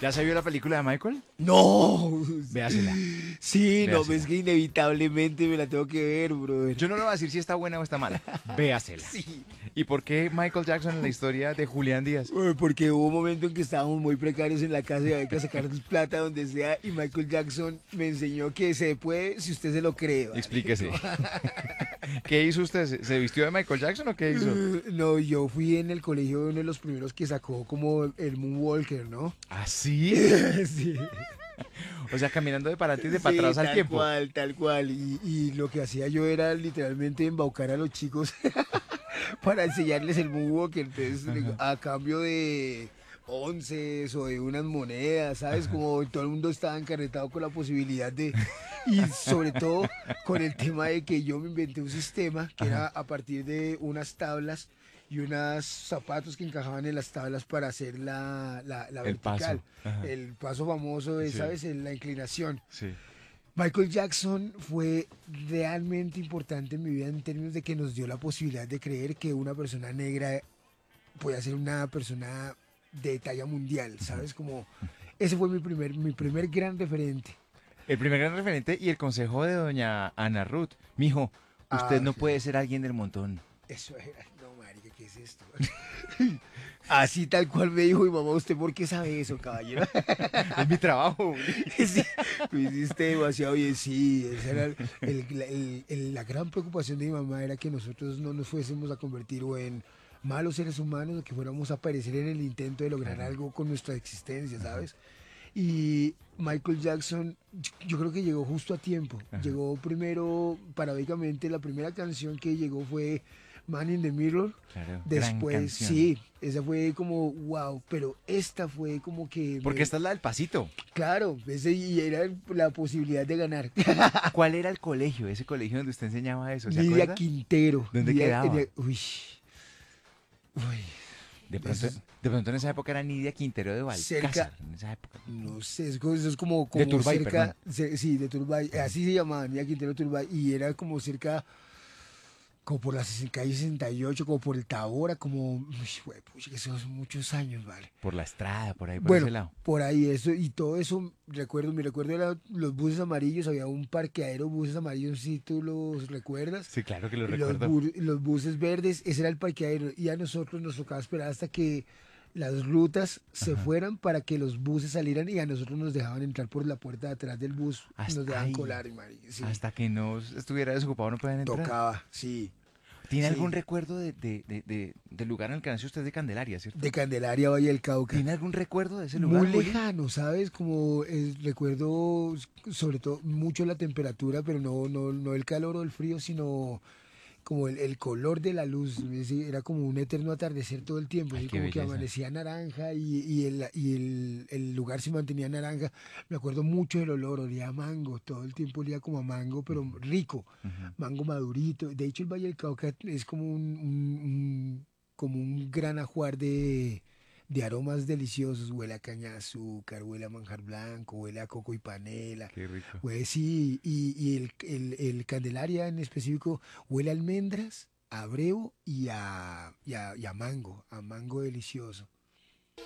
¿Ya se vio la película de Michael? No. Véasela. Sí, no, Véasela. es que inevitablemente me la tengo que ver, brother. Yo no le voy a decir si está buena o está mala. Véasela. Sí. ¿Y por qué Michael Jackson en la historia de Julián Díaz? Porque hubo un momento en que estábamos muy precarios en la casa y había que sacar plata donde sea y Michael Jackson me enseñó que se puede si usted se lo cree, ¿vale? Explíquese. ¿Qué hizo usted? ¿Se vistió de Michael Jackson o qué hizo? No, yo fui en el colegio uno de los primeros que sacó como el Moonwalker, ¿no? ¿Ah, sí? Sí. O sea, caminando de para adelante y de para Sí, atrás al tal tiempo. cual, tal cual. Y lo que hacía yo era literalmente embaucar a los chicos para enseñarles el moonwalker. Entonces, a cambio de onces o de unas monedas, ¿sabes? Como todo el mundo estaba encarretado con la posibilidad de... Y sobre todo con el tema de que yo me inventé un sistema que era a partir de unas tablas y unos zapatos que encajaban en las tablas para hacer la El vertical. paso. Ajá. El paso famoso de, Sí. ¿sabes? La inclinación. Sí. Michael Jackson fue realmente importante en mi vida en términos de que nos dio la posibilidad de creer que una persona negra puede ser una persona de talla mundial, ¿sabes? Como ese fue mi primer gran referente. El primer gran referente y el consejo de doña Ana Ruth. Mijo, usted Ah, no puede ser alguien del montón. eso era, no, marica, ¿qué es esto? Así tal cual me dijo mi mamá, ¿usted por qué sabe eso, caballero? Es mi trabajo. Sí, lo hiciste demasiado bien, sí, esa era la gran preocupación de mi mamá era que nosotros no nos fuésemos a convertir o en malos seres humanos o que fuéramos a aparecer en el intento de lograr algo con nuestra existencia, ¿sabes? Y Michael Jackson, yo creo que llegó justo a tiempo. Ajá. Llegó primero, paradójicamente, la primera canción que llegó fue Man in the Mirror. Claro, gran Después, canción. sí, esa fue como, wow, pero esta fue como que, Porque esta es la del pasito. claro, ese y era la posibilidad de ganar. ¿Cuál era el colegio? Ese colegio donde usted enseñaba eso, ¿se Nidia acuerda? Quintero. ¿Dónde quedaba? Uy, uy, Pronto, eso es de pronto en esa época era Nidia Quintero de cerca, Balcázar. En esa época. no sé, eso es como, De como Turbay, perdón. cerca, sí, de Turbay, así se llamaba, Nidia Quintero Turbay, y era como cerca, como por la calle 68, como por el Tabora, como, uy, pucha, que son muchos años, ¿vale? Por la estrada, por ahí, por ese Bueno, lado. por ahí eso, y todo eso, mi recuerdo era los buses amarillos, había un parqueadero buses amarillos, si tú los recuerdas. Sí, claro que lo Y los, recuerdo. los buses verdes, ese era el parqueadero. Y a nosotros nos tocaba esperar hasta que las rutas se Ajá. fueran para que los buses salieran y a nosotros nos dejaban entrar por la puerta de atrás del bus. Nos Hasta dejaban ahí. colar, y marica, sí. Hasta que no estuviera desocupado no pueden entrar. Tocaba, sí. ¿Tiene algún Sí. recuerdo del lugar en el que nació usted de Candelaria, cierto? De Candelaria, Valle del Cauca. ¿Tiene algún recuerdo de ese Muy lugar, Juli? lejano, ¿sabes? Como recuerdo sobre todo mucho la temperatura, pero no el calor o el frío, sino como el color de la luz, es decir, era como un eterno atardecer todo el tiempo, Ay, así qué como que belleza. amanecía naranja y el lugar se mantenía naranja. Me acuerdo mucho del olor, olía a mango, todo el tiempo olía como a mango, pero rico, Ujú. mango madurito. De hecho, el Valle del Cauca es como como un gran ajuar de aromas deliciosos, huele a caña de azúcar, huele a manjar blanco, huele a coco y panela, Qué rico. pues sí, y el Candelaria en específico huele a almendras, a breo y a mango delicioso.